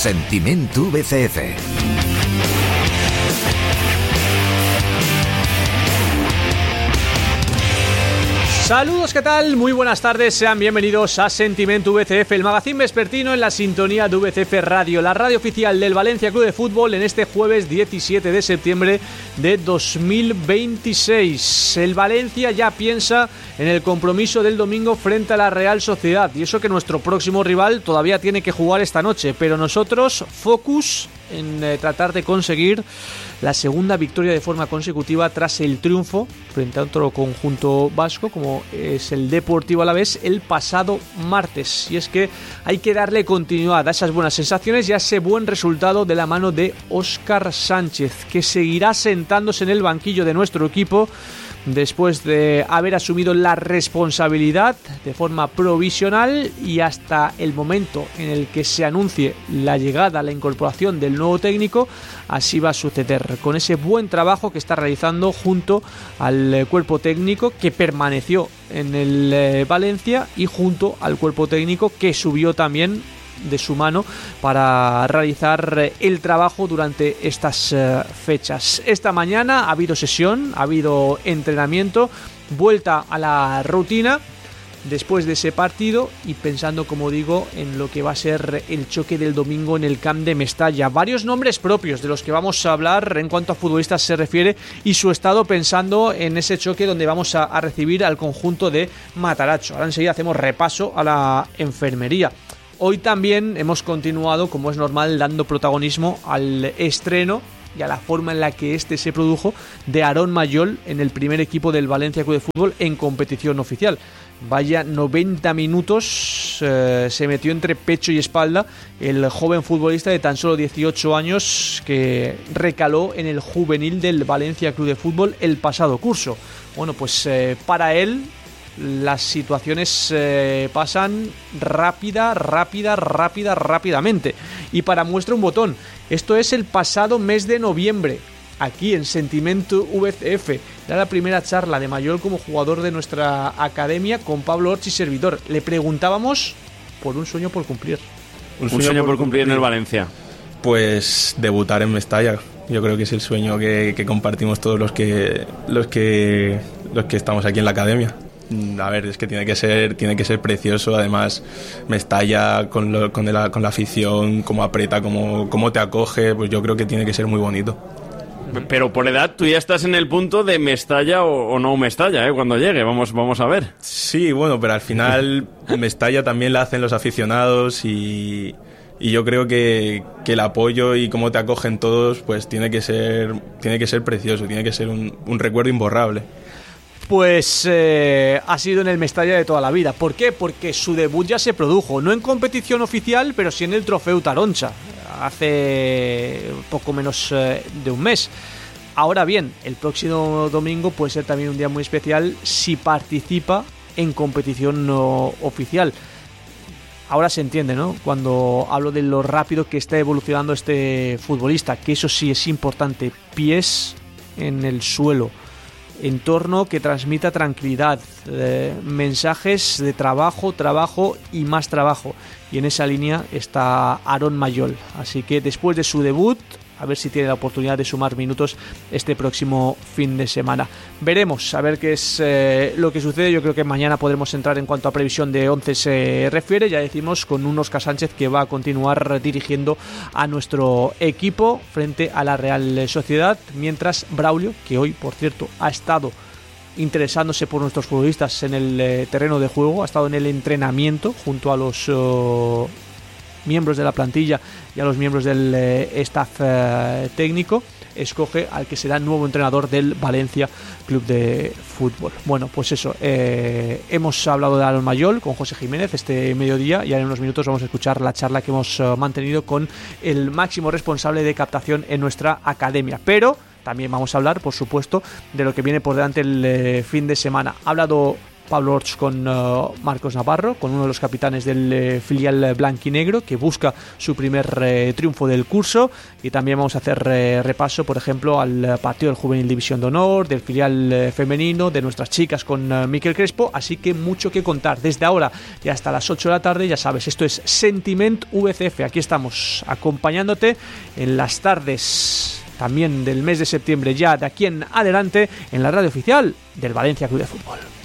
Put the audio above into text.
Sentiment VCF. Saludos, ¿qué tal? Muy buenas tardes, sean bienvenidos a Sentiment VCF, el magazín vespertino en la sintonía de VCF Radio, la radio oficial del Valencia Club de Fútbol en este jueves 17 de septiembre de 2026. El Valencia ya piensa en el compromiso del domingo frente a la Real Sociedad, y eso que nuestro próximo rival todavía tiene que jugar esta noche, pero nosotros focus en tratar de conseguir la segunda victoria de forma consecutiva tras el triunfo frente a otro conjunto vasco como es el Deportivo Alavés el pasado martes. Y es que hay que darle continuidad a esas buenas sensaciones y a ese buen resultado de la mano de Óscar Sánchez, que seguirá sentándose en el banquillo de nuestro equipo después de haber asumido la responsabilidad de forma provisional, y hasta el momento en el que se anuncie la llegada, la incorporación del nuevo técnico, así va a suceder, con ese buen trabajo que está realizando junto al cuerpo técnico que permaneció en el Valencia y junto al cuerpo técnico que subió también de su mano para realizar el trabajo durante estas fechas. Esta mañana ha habido sesión, ha habido entrenamiento, vuelta a la rutina después de ese partido y pensando, como digo, en lo que va a ser el choque del domingo en el Camp de Mestalla. Varios nombres propios de los que vamos a hablar en cuanto a futbolistas se refiere y su estado pensando en ese choque donde vamos a recibir al conjunto de Matarazzo. Ahora enseguida hacemos repaso a la enfermería. Hoy también hemos continuado, como es normal, dando protagonismo al estreno y a la forma en la que este se produjo de Aarón Mayol en el primer equipo del Valencia Club de Fútbol en competición oficial. Vaya 90 minutos se metió entre pecho y espalda el joven futbolista de tan solo 18 años que recaló en el juvenil del Valencia Club de Fútbol el pasado curso. Bueno, pues para él las situaciones pasan rápidamente. Y para muestra un botón, esto es el pasado mes de noviembre, aquí en Sentiment VCF. Era la primera charla de Mayol como jugador de nuestra academia con Pablo Orch y servidor. Le preguntábamos por un sueño por cumplir. Un sueño por cumplir en el Valencia. Pues debutar en Mestalla. Yo creo que es el sueño que compartimos todos los que estamos aquí en la academia. A ver, es que tiene que ser precioso. Además, Mestalla con la afición, cómo aprieta, cómo te acoge, pues yo creo que tiene que ser muy bonito. Pero por edad tú ya estás en el punto de Mestalla o no Mestalla, cuando llegue, vamos a ver. Sí, bueno, pero al final Mestalla también la hacen los aficionados y yo creo que el apoyo y cómo te acogen todos, pues tiene que ser precioso, tiene que ser un recuerdo imborrable. Pues ha sido en el Mestalla de toda la vida. ¿Por qué? Porque su debut ya se produjo, no en competición oficial, pero sí en el Trofeu Taroncha, hace poco menos de un mes. Ahora bien, el próximo domingo puede ser también un día muy especial si participa en competición no oficial. Ahora se entiende, ¿no? Cuando hablo de lo rápido que está evolucionando este futbolista, que eso sí es importante, pies en el suelo, entorno que transmita tranquilidad, mensajes de trabajo y más trabajo, y en esa línea está Aarón Mayol. Así que después de su debut, a ver si tiene la oportunidad de sumar minutos este próximo fin de semana. Veremos a ver qué es lo que sucede. Yo creo que mañana podremos entrar en cuanto a previsión de 11 se refiere. Ya decimos, con un Óscar Sánchez que va a continuar dirigiendo a nuestro equipo frente a la Real Sociedad, mientras Braulio, que hoy por cierto ha estado interesándose por nuestros futbolistas en el terreno de juego, ha estado en el entrenamiento junto a los miembros de la plantilla y a los miembros del staff técnico, escoge al que será nuevo entrenador del Valencia Club de Fútbol. Bueno, pues eso, hemos hablado de Aarón Mayol con José Jiménez este mediodía, y ahora en unos minutos vamos a escuchar la charla que hemos mantenido con el máximo responsable de captación en nuestra academia. Pero también vamos a hablar, por supuesto, de lo que viene por delante el fin de semana. Ha hablado Pablo Orts con Marcos Navarro, con uno de los capitanes del filial blanquinegro, que busca su primer triunfo del curso. Y también vamos a hacer repaso, por ejemplo, al partido del Juvenil División de Honor, del filial femenino, de nuestras chicas con Miquel Crespo. Así que mucho que contar desde ahora y hasta las 8 de la tarde. Ya sabes, esto es Sentiment VCF. Aquí estamos acompañándote en las tardes también del mes de septiembre, ya de aquí en adelante, en la radio oficial del Valencia Club de Fútbol.